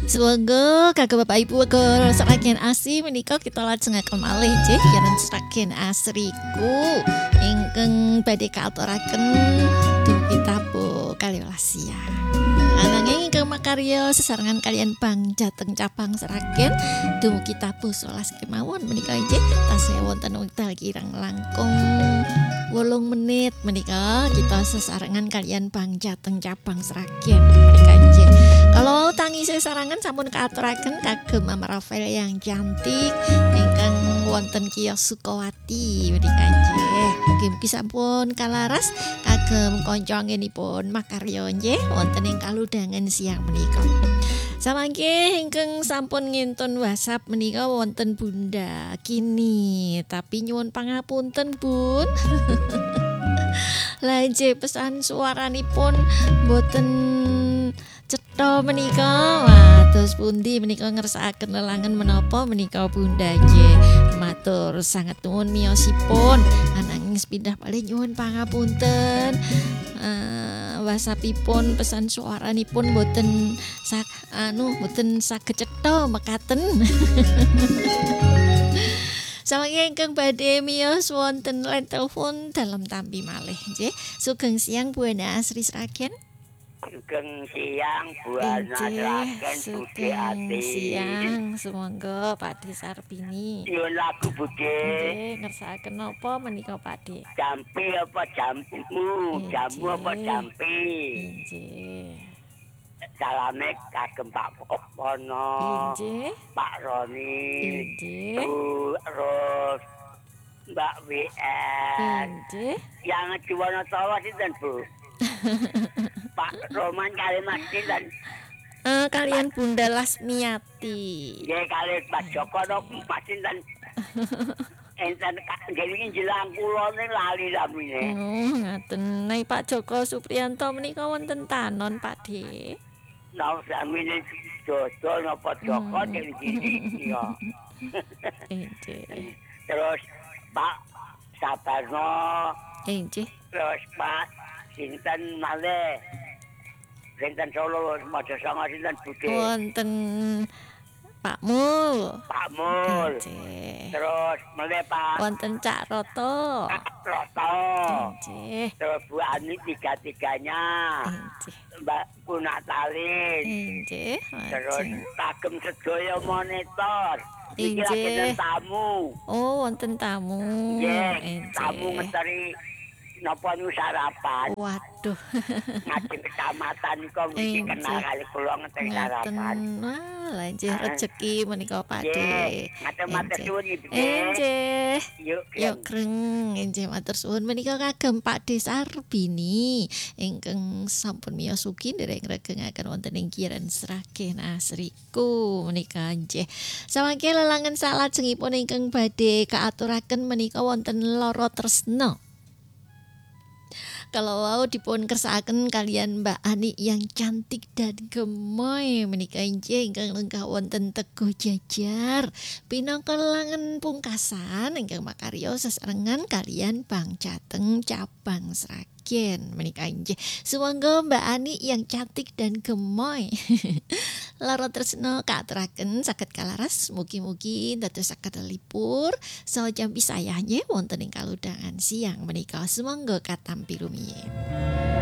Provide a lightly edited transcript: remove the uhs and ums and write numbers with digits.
Sewangga kagem Bapak Ibu uga seragen asi menika kita lajengaken malih nggih yen seragen asriku ingkang badhe kaaturaken dumugi tabuh kaliwelas siang. Ananging ingkang makarya sesarengan kalian Bang Jateng Cabang Seragen dumugi tabuh 11 kemawon menika nggih tasih wonten wekdal kirang langkung 8 menit menika kita sesarengan kalian Bang Jateng Cabang Seragen menika nggih. Kalau tangi sesarangan sampun kaaturaken kagem Mama Rafael yang cantik ingkang wonten kios Sukawati menika nggih. Mugi-mugi sampun kalaras kagem kanca anggenipun makarya nggih wonten ing kaludangan siang menika. Samangke ingkang sampun ngintun WhatsApp menika wonten Bunda Kini, tapi nyuwun pangapunten Bun. Lajeng pesan suaranipun mboten cetha menika. Wados pundi menika ngersakaken lelangan menapa menika Bunda nggih. Matur sanget nuwun miyosipun. Ananging sepindah malih nyuwun pangapunten. WhatsAppipun pesan suaranipun mboten mboten saged cetha mekaten. Samangke ingkang badhe miyos wonten line telepon dalem tampi malih nggih. Sugeng siang Bu Ana Asri Sragen. Sugeng siang Buana Sragen Budi Ati. Siang sumangga Pakde Sarbini. Nyuwun lagu Budi. Nggih, ngersakaken napa menika Pakde? Jampi apa jampimu? Jamu apa jampi? Nggih. Salame kagem Pak Pono. Nggih. Pak Roni. Nggih. Bu Ros. Mbak WN. Nggih. Yang Juwono Tawa sinten Bu? Pak Roman kali Mas sinten? Kalian Bunda Lasmiati. Nggih kali Pak Joko no Mas sinten? Enten nggih jelang kulone lali lamine. Oh, ngaten. Nek Pak Joko Supriyanto menika wonten tanon Pakde. Nang lamine dodol napa Joko dene iki ya. Nggih. Terus Pak Sabarno, Nggih. terus Pak sinten malih? Sinten Solo Mojo Songo sinten Budi? Wonten Pak Mul. Pak Mul. Nggih. Terus malih Pak Wonten Cak Roto. Roto. Nggih. Terus Bu Ani tiga-tiganya. Nggih. Mbak Kunatalin. Nggih. Terus kagem sedaya monitor. Iki Nggih. lagi tamu. Oh, wonten tamu. Nggih, tamu ngeteri napa nu sarapan. Waduh. Ngajeng kecamatan niku mesti kenal kali kula ngeteri sarapan. Wah, lanjih rezeki menika Pakde. Nggih, matur suwun iki. Nggih. Yuk, Yuk kreng, nggih matur suwun menika kagem Pakde Sarbini ingkang sampun miyos ugi ndereng regengaken wonten ing Kiren Sragen Asriku menika nggih. Samangke lelangan salajengipun ingkang badhe kaaturaken menika wonten Loro Tresna. Kalau wau dipun kersakaken kalian Mbak Ani yang cantik dan gemoy menika nggih ingkang lenggah wonten Teguh Jajar. Pinangka lelangan pungkasan ingkang makarya sesarengan kalian Bang Jateng Cabang Sragen menika nggih. Sumangga Mbak Ani yang cantik dan gemoy. Lara tresna kaaturaken saged kalaras mugi-mugi dadosaken lipur saha jampi sayah nggih wonten ing kaludangan siang menika sumangga katampi rumiyin.